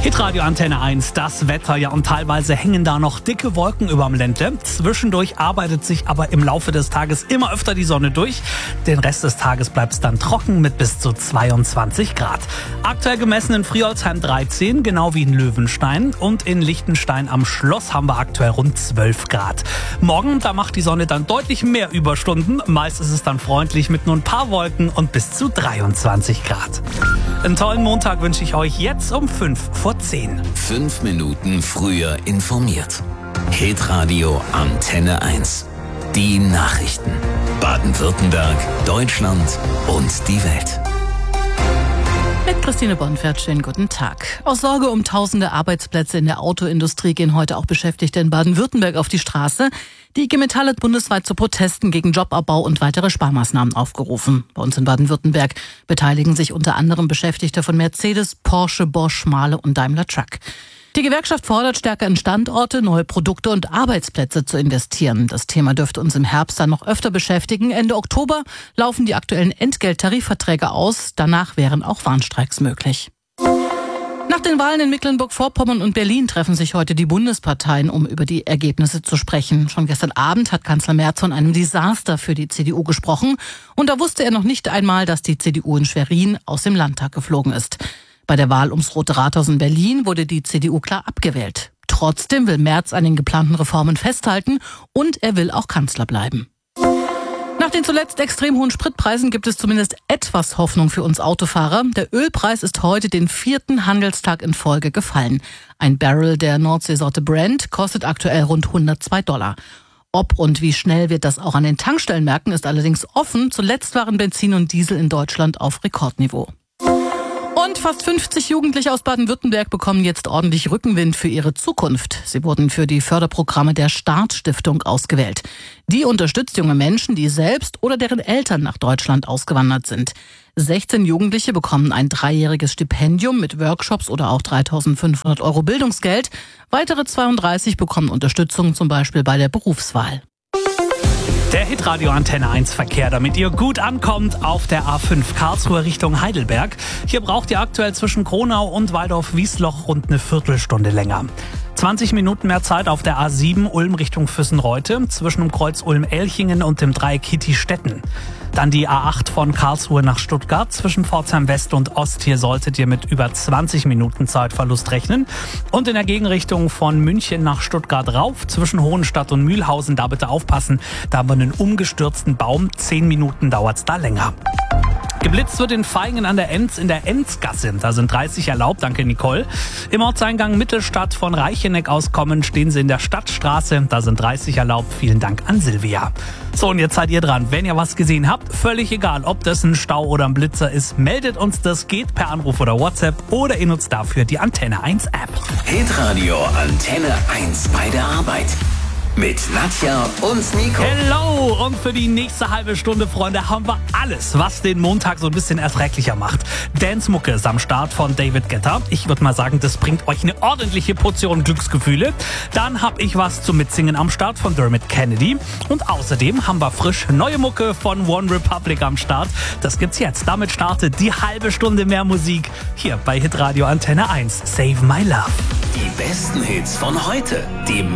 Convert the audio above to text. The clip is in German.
Hitradio Antenne 1, das Wetter, ja, und teilweise hängen da noch dicke Wolken überm Ländle. Zwischendurch arbeitet sich aber im Laufe des Tages immer öfter die Sonne durch. Den Rest des Tages bleibt es dann trocken mit bis zu 22 Grad. Aktuell gemessen in Friolsheim 13, genau wie in Löwenstein. Und in Liechtenstein am Schloss haben wir aktuell rund 12 Grad. Morgen, da macht die Sonne dann deutlich mehr Überstunden. Meist ist es dann freundlich mit nur ein paar Wolken und bis zu 23 Grad. Einen tollen Montag wünsche ich euch jetzt um 5:10. 5 Minuten früher informiert. Hitradio Antenne 1. Die Nachrichten. Baden-Württemberg, Deutschland und die Welt. Mit Christine Bonfert, schönen guten Tag. Aus Sorge um tausende Arbeitsplätze in der Autoindustrie gehen heute auch Beschäftigte in Baden-Württemberg auf die Straße. Die IG Metall hat bundesweit zu Protesten gegen Jobabbau und weitere Sparmaßnahmen aufgerufen. Bei uns in Baden-Württemberg beteiligen sich unter anderem Beschäftigte von Mercedes, Porsche, Bosch, Mahle und Daimler Truck. Die Gewerkschaft fordert, stärker in Standorte, neue Produkte und Arbeitsplätze zu investieren. Das Thema dürfte uns im Herbst dann noch öfter beschäftigen. Ende Oktober laufen die aktuellen Entgelttarifverträge aus. Danach wären auch Warnstreiks möglich. Nach den Wahlen in Mecklenburg-Vorpommern und Berlin treffen sich heute die Bundesparteien, um über die Ergebnisse zu sprechen. Schon gestern Abend hat Kanzler Merz von einem Desaster für die CDU gesprochen. Und da wusste er noch nicht einmal, dass die CDU in Schwerin aus dem Landtag geflogen ist. Bei der Wahl ums Rote Rathaus in Berlin wurde die CDU klar abgewählt. Trotzdem will Merz an den geplanten Reformen festhalten und er will auch Kanzler bleiben. Nach den zuletzt extrem hohen Spritpreisen gibt es zumindest etwas Hoffnung für uns Autofahrer. Der Ölpreis ist heute den 4. Handelstag in Folge gefallen. Ein Barrel der Nordseesorte Brent kostet aktuell rund $102. Ob und wie schnell wir das auch an den Tankstellen merken, ist allerdings offen. Zuletzt waren Benzin und Diesel in Deutschland auf Rekordniveau. Und fast 50 Jugendliche aus Baden-Württemberg bekommen jetzt ordentlich Rückenwind für ihre Zukunft. Sie wurden für die Förderprogramme der Start-Stiftung ausgewählt. Die unterstützt junge Menschen, die selbst oder deren Eltern nach Deutschland ausgewandert sind. 16 Jugendliche bekommen ein 3-jähriges Stipendium mit Workshops oder auch 3.500 € Bildungsgeld. Weitere 32 bekommen Unterstützung zum Beispiel bei der Berufswahl. Der Hitradio Antenne 1 Verkehr, damit ihr gut ankommt auf der A5 Karlsruhe Richtung Heidelberg. Hier braucht ihr aktuell zwischen Kronau und Waldorf-Wiesloch rund eine Viertelstunde länger. 20 Minuten mehr Zeit auf der A7 Ulm Richtung Füssenreute zwischen dem Kreuz Ulm-Elchingen und dem Dreieck Hitti-Stetten. Dann die A8 von Karlsruhe nach Stuttgart zwischen Pforzheim West und Ost. Hier solltet ihr mit über 20 Minuten Zeitverlust rechnen. Und in der Gegenrichtung von München nach Stuttgart rauf zwischen Hohenstadt und Mühlhausen, da bitte aufpassen. Da haben wir einen umgestürzten Baum. 10 Minuten dauert's da länger. Geblitzt wird in Vaihingen an der Enz in der Enzgasse. Da sind 30 erlaubt, danke Nicole. Im Ortseingang Mittelstadt von Reicheneck aus kommen, stehen sie in der Stadtstraße. Da sind 30 erlaubt, vielen Dank an Silvia. So, und jetzt seid ihr dran. Wenn ihr was gesehen habt, völlig egal, ob das ein Stau oder ein Blitzer ist, meldet uns, das geht per Anruf oder WhatsApp oder ihr nutzt dafür die Antenne 1 App. Hitradio Antenne 1 bei der Arbeit. Mit Nadja und Nico. Hello! Und für die nächste halbe Stunde, Freunde, haben wir alles, was den Montag so ein bisschen erträglicher macht. Dance-Mucke ist am Start von David Guetta. Ich würde mal sagen, das bringt euch eine ordentliche Portion Glücksgefühle. Dann habe ich was zum Mitsingen am Start von Dermot Kennedy. Und außerdem haben wir frisch neue Mucke von One Republic am Start. Das gibt's jetzt. Damit startet die halbe Stunde mehr Musik hier bei Hitradio Antenne 1. Save My Love. Die besten Hits von heute. Die